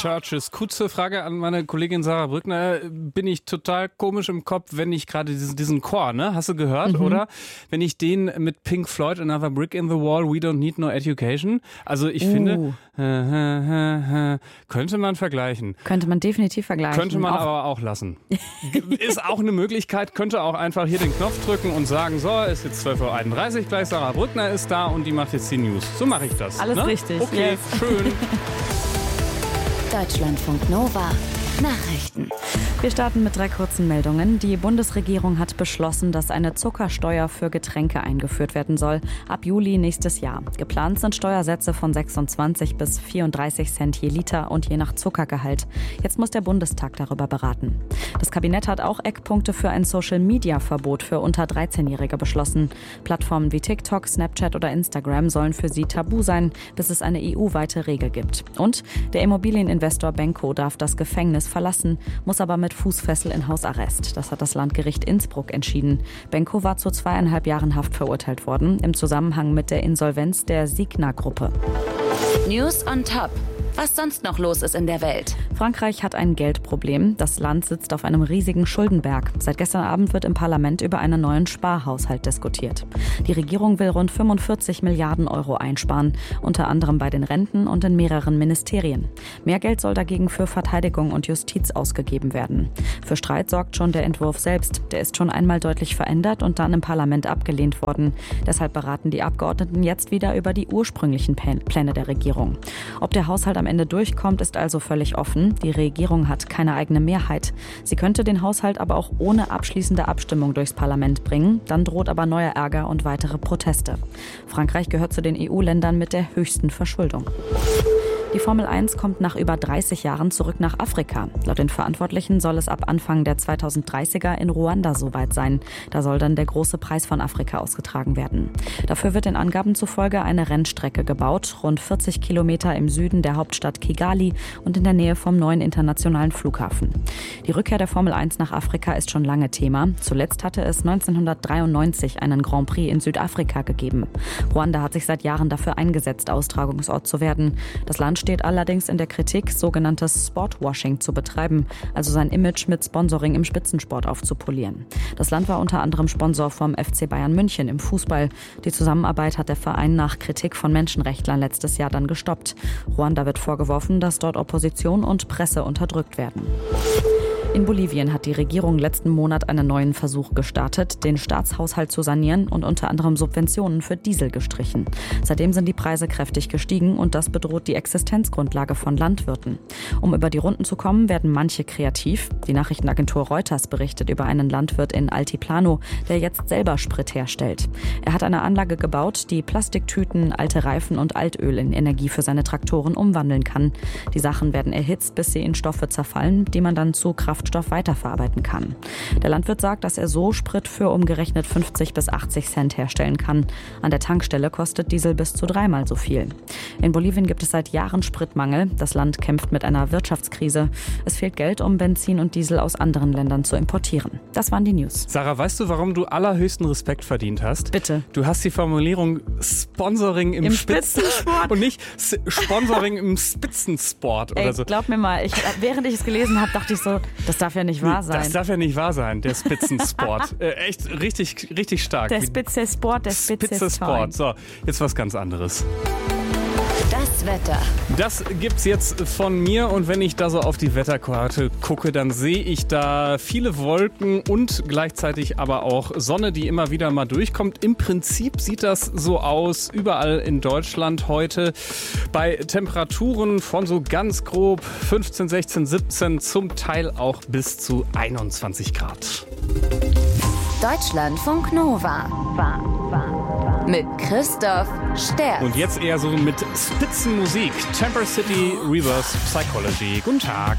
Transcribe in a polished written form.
Churches. Kurze Frage an meine Kollegin Sarah Brückner. Bin ich total komisch im Kopf, wenn ich gerade diesen Chor, ne? Hast du gehört, oder? Wenn ich den mit Pink Floyd, Another Brick in the Wall, We Don't Need No Education. Also ich finde, könnte man vergleichen. Könnte man definitiv vergleichen. Könnte man aber auch lassen. Ist auch eine Möglichkeit, könnte auch einfach hier den Knopf drücken und sagen, so, ist jetzt 12.31 Uhr gleich, Sarah Brückner ist da und die macht jetzt die News. So mache ich das. Alles richtig. Okay, yes. Schön. Deutschlandfunk Nova. Nachrichten. Wir starten mit 3 kurzen Meldungen. Die Bundesregierung hat beschlossen, dass eine Zuckersteuer für Getränke eingeführt werden soll, ab Juli nächstes Jahr. Geplant sind Steuersätze von 26 bis 34 Cent je Liter und je nach Zuckergehalt. Jetzt muss der Bundestag darüber beraten. Das Kabinett hat auch Eckpunkte für ein Social-Media-Verbot für unter 13-Jährige beschlossen. Plattformen wie TikTok, Snapchat oder Instagram sollen für sie tabu sein, bis es eine EU-weite Regel gibt. Und der Immobilieninvestor Benko darf das Gefängnis verlassen, muss aber mit Fußfessel in Hausarrest. Das hat das Landgericht Innsbruck entschieden. Benko war zu 2,5 Jahren Haft verurteilt worden, im Zusammenhang mit der Insolvenz der Signa-Gruppe. News on Top. Was sonst noch los ist in der Welt. Frankreich hat ein Geldproblem. Das Land sitzt auf einem riesigen Schuldenberg. Seit gestern Abend wird im Parlament über einen neuen Sparhaushalt diskutiert. Die Regierung will rund 45 Milliarden Euro einsparen, unter anderem bei den Renten und in mehreren Ministerien. Mehr Geld soll dagegen für Verteidigung und Justiz ausgegeben werden. Für Streit sorgt schon der Entwurf selbst. Der ist schon einmal deutlich verändert und dann im Parlament abgelehnt worden. Deshalb beraten die Abgeordneten jetzt wieder über die ursprünglichen Pläne der Regierung. Ob der Haushalt am Ende durchkommt, ist also völlig offen. Die Regierung hat keine eigene Mehrheit. Sie könnte den Haushalt aber auch ohne abschließende Abstimmung durchs Parlament bringen. Dann droht aber neuer Ärger und weitere Proteste. Frankreich gehört zu den EU-Ländern mit der höchsten Verschuldung. Die Formel 1 kommt nach über 30 Jahren zurück nach Afrika. Laut den Verantwortlichen soll es ab Anfang der 2030er in Ruanda soweit sein. Da soll dann der große Preis von Afrika ausgetragen werden. Dafür wird den Angaben zufolge eine Rennstrecke gebaut, rund 40 Kilometer im Süden der Hauptstadt Kigali und in der Nähe vom neuen internationalen Flughafen. Die Rückkehr der Formel 1 nach Afrika ist schon lange Thema. Zuletzt hatte es 1993 einen Grand Prix in Südafrika gegeben. Ruanda hat sich seit Jahren dafür eingesetzt, Austragungsort zu werden. Das Land steht allerdings in der Kritik, sogenanntes Sportwashing zu betreiben, also sein Image mit Sponsoring im Spitzensport aufzupolieren. Das Land war unter anderem Sponsor vom FC Bayern München im Fußball. Die Zusammenarbeit hat der Verein nach Kritik von Menschenrechtlern letztes Jahr dann gestoppt. Ruanda wird vorgeworfen, dass dort Opposition und Presse unterdrückt werden. In Bolivien hat die Regierung letzten Monat einen neuen Versuch gestartet, den Staatshaushalt zu sanieren und unter anderem Subventionen für Diesel gestrichen. Seitdem sind die Preise kräftig gestiegen und das bedroht die Existenzgrundlage von Landwirten. Um über die Runden zu kommen, werden manche kreativ. Die Nachrichtenagentur Reuters berichtet über einen Landwirt in Altiplano, der jetzt selber Sprit herstellt. Er hat eine Anlage gebaut, die Plastiktüten, alte Reifen und Altöl in Energie für seine Traktoren umwandeln kann. Die Sachen werden erhitzt, bis sie in Stoffe zerfallen, die man dann zu Kraftstoff weiterverarbeiten kann. Der Landwirt sagt, dass er so Sprit für umgerechnet 50 bis 80 Cent herstellen kann. An der Tankstelle kostet Diesel bis zu 3-mal so viel. In Bolivien gibt es seit Jahren Spritmangel. Das Land kämpft mit einer Wirtschaftskrise. Es fehlt Geld, um Benzin und Diesel aus anderen Ländern zu importieren. Das waren die News. Sarah, weißt du, warum du allerhöchsten Respekt verdient hast? Bitte. Du hast die Formulierung Sponsoring im Spitzensport und nicht Sponsoring im Spitzensport oder so. Glaub mir mal, während ich es gelesen habe, dachte ich so, das darf ja nicht wahr sein. Das darf ja nicht wahr sein, der Spitzensport. Echt richtig stark. Der Spitzensport, der Spitzensport. So, jetzt was ganz anderes. Das Wetter. Das gibt's jetzt von mir und wenn ich da so auf die Wetterkarte gucke, dann sehe ich da viele Wolken und gleichzeitig aber auch Sonne, die immer wieder mal durchkommt. Im Prinzip sieht das so aus überall in Deutschland heute bei Temperaturen von so ganz grob 15, 16, 17, zum Teil auch bis zu 21 Grad. Deutschlandfunk Nova. Mit Christoph Sterz. Und jetzt eher so mit Spitzenmusik. Temper City Reverse Psychology. Guten Tag.